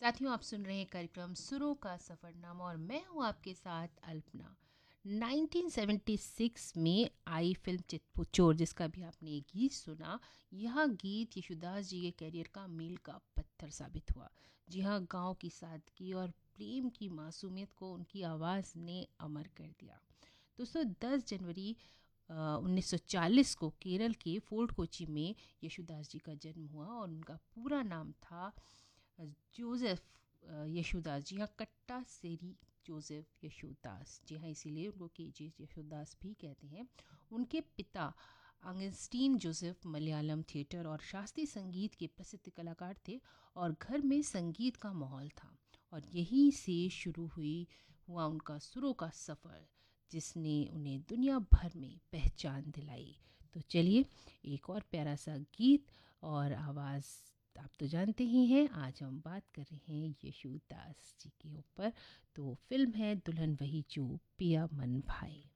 साथियों, आप सुन रहे हैं कार्यक्रम सुरों का सफरनामा और मैं हूं आपके साथ अल्पना। 1976 में आई फिल्म चित चोर, जिसका भी आपने एक गीत सुना, यह गीत यशुदास जी के करियर का मील का पत्थर साबित हुआ। जी हाँ, गांव की सादगी और प्रेम की मासूमियत को उनकी आवाज़ ने अमर कर दिया। दोस्तों, 10 जनवरी 1940 को केरल के फोर्ट कोची में यशुदास जी का जन्म हुआ और उनका पूरा नाम था जोसेफ यशुदास। जी हाँ, कट्टा सेरी जोसेफ यशुदास। जी हाँ, इसीलिए उनको के जे यशुदास भी कहते हैं। उनके पिता अंगस्टीन जोसेफ मलयालम थिएटर और शास्त्रीय संगीत के प्रसिद्ध कलाकार थे और घर में संगीत का माहौल था। और यहीं से शुरू हुआ उनका सुरों का सफ़र, जिसने उन्हें दुनिया भर में पहचान दिलाई। तो चलिए, एक और प्यारा सा गीत और आवाज़। आप तो जानते ही हैं, आज हम बात कर रहे हैं यशुदास जी के ऊपर। तो फिल्म है दुल्हन वही जो पिया मन भाई।